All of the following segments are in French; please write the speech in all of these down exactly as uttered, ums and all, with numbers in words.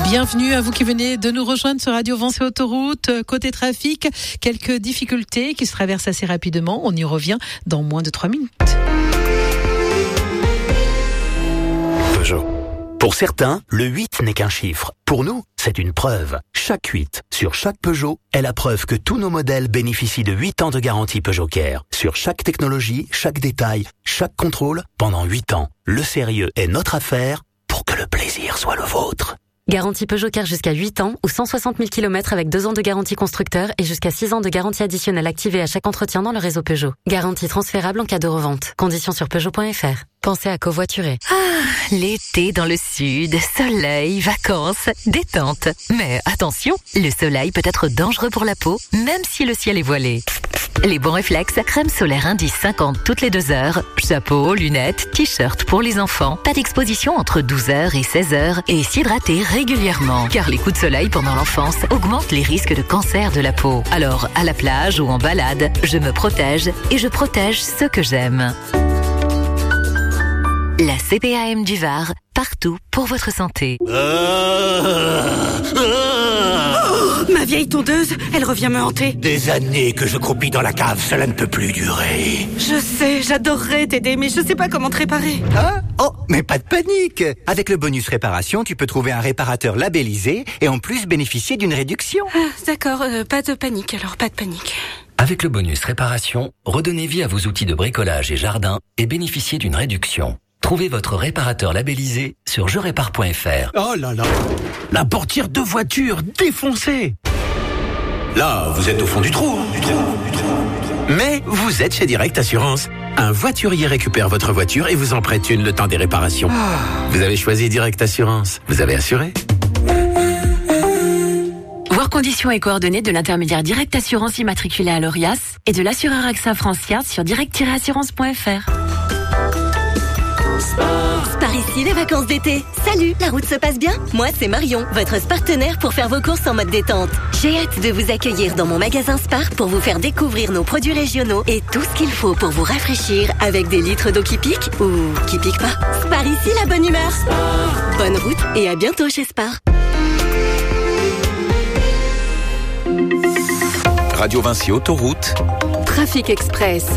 Bienvenue à vous qui venez de nous rejoindre sur Radio Vinci Autoroute. Côté trafic, quelques difficultés qui se traversent assez rapidement. On y revient dans moins de trois minutes. Peugeot. Pour certains, le huit n'est qu'un chiffre. Pour nous, c'est une preuve. Chaque huit sur chaque Peugeot est la preuve que tous nos modèles bénéficient de huit ans de garantie Peugeot Care. Sur chaque technologie, chaque détail, chaque contrôle, pendant huit ans. Le sérieux est notre affaire pour que le plaisir soit le vôtre. Garantie Peugeot Care jusqu'à huit ans ou cent soixante mille kilomètres avec deux ans de garantie constructeur et jusqu'à six ans de garantie additionnelle activée à chaque entretien dans le réseau Peugeot. Garantie transférable en cas de revente. Conditions sur Peugeot point F R. Pensez à covoiturer. Ah, l'été dans le sud, soleil, vacances, détente. Mais attention, le soleil peut être dangereux pour la peau, même si le ciel est voilé. Les bons réflexes, crème solaire Indice cinquante toutes les deux heures, chapeau, lunettes, t-shirt pour les enfants, pas d'exposition entre douze heures et seize heures et s'hydrater régulièrement. Car les coups de soleil pendant l'enfance augmentent les risques de cancer de la peau. Alors, à la plage ou en balade, je me protège et je protège ceux que j'aime. La C P A M du Var, partout pour votre santé. Euh, oh, ma vieille tondeuse, elle revient me hanter. Des années que je croupis dans la cave, cela ne peut plus durer. Je sais, j'adorerais t'aider, mais je sais pas comment te réparer. Ah, oh, mais pas de panique. Avec le bonus réparation, tu peux trouver un réparateur labellisé et en plus bénéficier d'une réduction. Ah, d'accord, euh, pas de panique, alors pas de panique. Avec le bonus réparation, redonnez vie à vos outils de bricolage et jardin et bénéficiez d'une réduction. Trouvez votre réparateur labellisé sur je répare point F R. Oh là là, la portière de voiture défoncée. Là, vous êtes au fond du trou, du trou, du trou. Mais vous êtes chez Direct Assurance. Un voiturier récupère votre voiture et vous en prête une le temps des réparations. Ah. Vous avez choisi Direct Assurance. Vous avez assuré. Voir conditions et coordonnées de l'intermédiaire Direct Assurance immatriculé à l'Orias et de l'assureur AXA Francias sur direct tiret assurance point F R. Par ici, les vacances d'été. Salut, la route se passe bien? Moi, c'est Marion, votre partenaire pour faire vos courses en mode détente. J'ai hâte de vous accueillir dans mon magasin Spar pour vous faire découvrir nos produits régionaux et tout ce qu'il faut pour vous rafraîchir avec des litres d'eau qui pique ou qui pique pas. Spar ici, la bonne humeur. Spar. Bonne route et à bientôt chez Spar. Radio Vinci Autoroute. Trafic Express.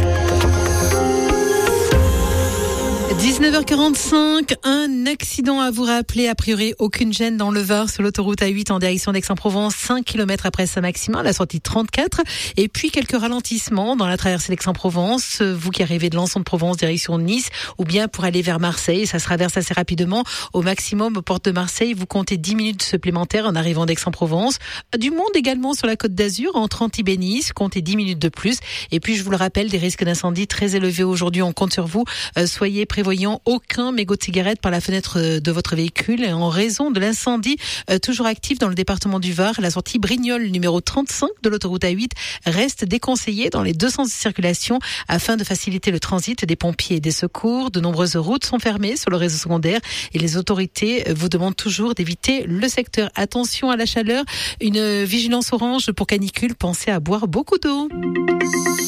dix-neuf heures quarante-cinq, un accident à vous rappeler, a priori aucune gêne dans le Var sur l'autoroute A huit en direction d'Aix-en-Provence, cinq kilomètres après Saint-Maximin, la sortie trente-quatre, et puis quelques ralentissements dans la traversée d'Aix-en-Provence, vous qui arrivez de Lançon de Provence direction Nice, ou bien pour aller vers Marseille, ça se traverse assez rapidement, au maximum aux portes de Marseille, vous comptez dix minutes supplémentaires en arrivant d'Aix-en-Provence, du monde également sur la Côte d'Azur, entre Antibes et Nice, comptez dix minutes de plus, et puis je vous le rappelle, des risques d'incendie très élevés aujourd'hui, on compte sur vous, euh, soyez prévoyants. Voyant aucun mégot de cigarette par la fenêtre de votre véhicule en raison de l'incendie euh, toujours actif dans le département du Var. La sortie Brignoles numéro trente-cinq de l'autoroute A huit reste déconseillée dans les deux sens de circulation afin de faciliter le transit des pompiers et des secours. De nombreuses routes sont fermées sur le réseau secondaire et les autorités vous demandent toujours d'éviter le secteur. Attention à la chaleur, une vigilance orange pour canicule, pensez à boire beaucoup d'eau.